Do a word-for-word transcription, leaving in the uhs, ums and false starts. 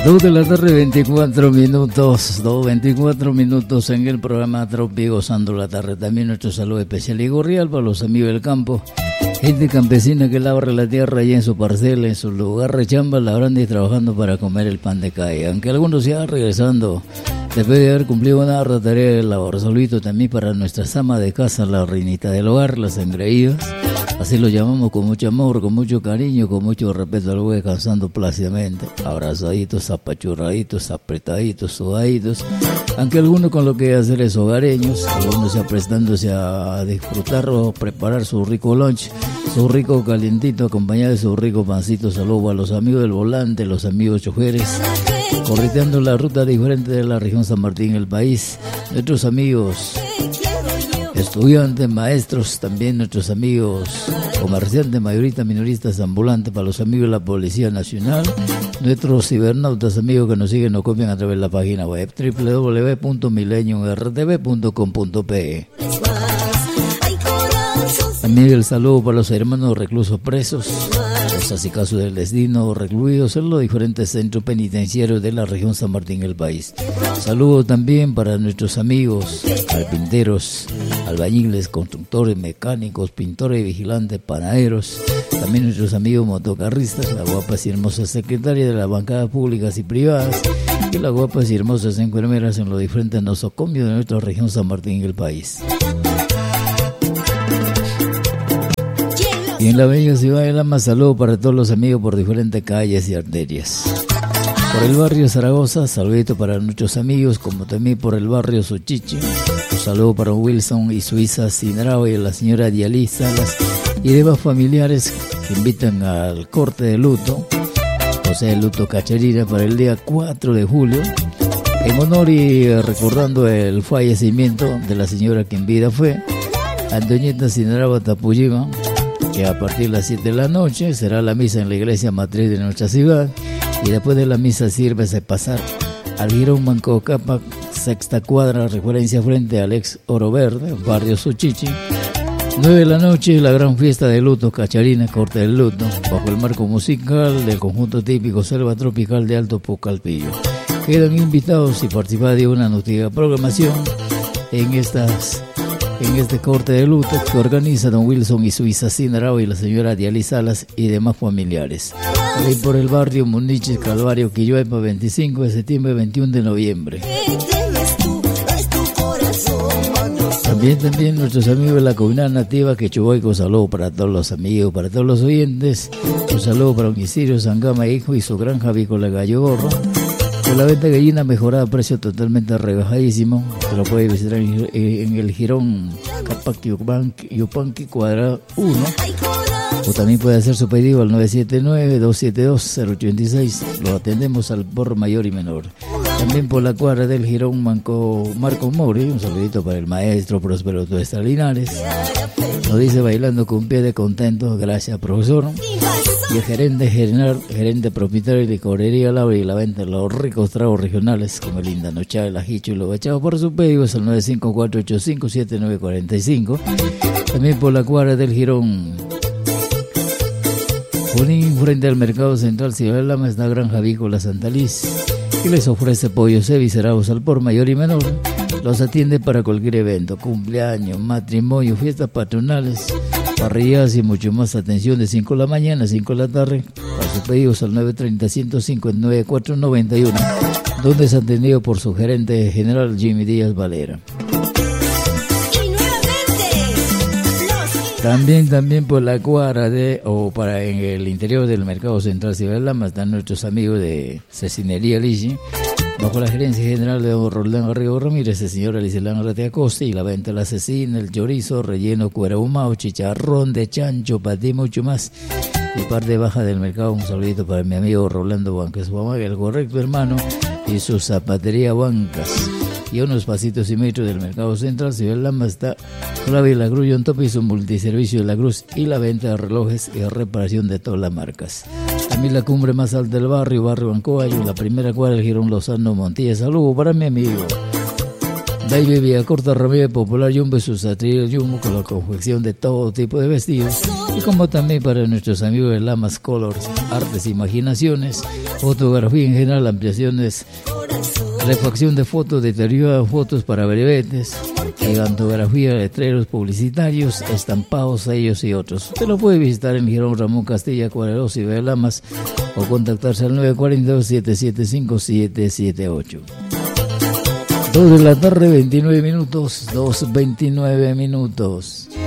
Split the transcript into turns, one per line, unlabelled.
dos de la tarde, veinticuatro minutos, dos, veinticuatro minutos en el programa Tropi Gozando la Tarde. También nuestro saludo especial y cordial para los amigos del campo, gente campesina que labra la tierra allá en su parcela, en su lugar de chamba, labrando y trabajando para comer el pan de calle. Aunque algunos ya regresando después de haber cumplido una ardua tarea de labor. Saludito también para nuestra ama de casa, la reinita del hogar, las engreídas. Así lo llamamos, con mucho amor, con mucho cariño, con mucho respeto. Luego descansando plácidamente, abrazaditos, apachurraditos, apretaditos, sudaditos. Aunque algunos con lo que hacer es hogareños, algunos ya prestándose a disfrutar o preparar su rico lunch, su rico calientito, acompañado de su rico pancito. Saludos a los amigos del volante, los amigos choferes, correteando la ruta diferente de la región San Martín, el país. Nuestros amigos estudiantes, maestros, también nuestros amigos comerciantes, mayoristas, minoristas, ambulantes, para los amigos de la Policía Nacional, nuestros cibernautas, amigos que nos siguen, nos copian a través de la página web doble u doble u doble u punto millennium r t v punto com punto p e. También el saludo para los hermanos reclusos presos, los asicazos del destino, recluidos en los diferentes centros penitenciarios de la región San Martín, el país. Saludo también para nuestros amigos carpinteros, albañiles, constructores, mecánicos, pintores, vigilantes, panaderos. También nuestros amigos motocarristas, las guapas y hermosas secretarias de las bancadas públicas y privadas, y las guapas y hermosas enfermeras en los diferentes nosocomios de nuestra región San Martín, el país. Y en la bella ciudad de Lama, saludo para todos los amigos por diferentes calles y arterias. Por el barrio Zaragoza, saludito para nuestros amigos, como también por el barrio Suchichi. Un saludo para Wilson y Suiza Sinrao y la señora Dialí Salas y demás familiares que invitan al corte de luto, o sea, el luto Cacharina, para el día cuatro de julio, en honor y recordando el fallecimiento de la señora que en vida fue Antoñeta Sinrao Tapuyima, que a partir de las siete de la noche será la misa en la iglesia matriz de nuestra ciudad, y después de la misa sírvese pasar al Girón Mancocapa, sexta cuadra, referencia frente al ex Oro Verde, barrio Suchichi. nueve de la noche, la gran fiesta de luto Cacharina, corte del luto, bajo el marco musical del conjunto típico Selva Tropical de Alto Pucallpillo. Quedan invitados y participar de una nutrida programación en estas en este corte de luto que organiza don Wilson y Suiza Sinrao y la señora Dialí Salas y demás familiares. Ahí por el barrio Muniches, Calvario, Quilloepa, veinticinco de septiembre, veintiuno de noviembre. También, también nuestros amigos de la comunidad nativa Quechuboico, saludo para todos los amigos, para todos los oyentes. Un saludo para don Isidro Sangama, hijo, y su granja avícola Gallo Gorro. Con la venta de gallina mejorada, precio totalmente rebajadísimo. Se lo puede visitar en, en el Girón Capac Yupanqui, cuadrado uno. O también puede hacer su pedido al nueve siete nueve, dos siete dos, cero ocho seis. Lo atendemos al por mayor y menor. También por la cuadra del Girón Manco, Marco Mori. Un saludito para el maestro Próspero Tuestra Linares. Nos dice bailando con pie de contento. Gracias, profesor. Y el gerente general, gerente propietario de licorería Laura y la venta de los ricos tragos regionales como el Linda Nochada, el Ajicho y los Bachados. Por su pedido es el nueve cinco cuatro ocho cinco siete nueve cuatro cinco. También por la cuadra del Girón Junín, frente al Mercado Central Ciudad de Lama, está Granja Avícola Santa Liz, que les ofrece pollos eviscerados al por mayor y menor. Los atiende para cualquier evento, cumpleaños, matrimonio, fiestas patronales, parrilladas y mucho más. Atención de cinco de la mañana a cinco de la tarde. Para sus pedidos al nueve treinta, ciento cincuenta y nueve, cuatrocientos noventa y uno, donde es atendido por su gerente general Jimmy Díaz Valera. También, también por la cuadra de, o para en el interior del Mercado Central Ciudad de Lama, están nuestros amigos de Cecinería Ligi, bajo la gerencia general de don Roldán Arrigo Ramírez, el señor Alicelán Rete Acosta, y la venta de la cecina, el chorizo, relleno, cuero ahumado, chicharrón de chancho, patí, mucho más. Y parte baja del mercado, un saludito para mi amigo Rolando Huancas Huamaga, el correcto hermano, y su zapatería Huancas. Y a unos pasitos y metros del Mercado Central Ciudad de Lama está Clave La Cruz, John Top y su multiservicio de La Cruz, y la venta de relojes y reparación de todas las marcas. También la cumbre más alta del barrio, barrio Bancoayo, la primera cuadra del Girón Lozano Montilla. Saludos para mi amigo David Villacorta Ramírez, Popular Jumbo y sus ateliers Jumbo, con la confección de todo tipo de vestidos, y como también para nuestros amigos de Lamas Colors, Artes e Imaginaciones, fotografía en general, ampliaciones, refacción de fotos, deterioro de fotos para brevetes, gigantografía, letreros publicitarios, estampados, sellos y otros. Usted lo puede visitar en Girón Ramón Castilla, cuarenta y dos y Lamas, o contactarse al nueve cuatro dos, siete siete cinco, siete siete ocho. dos de la tarde, veintinueve minutos, dos veintinueve minutos.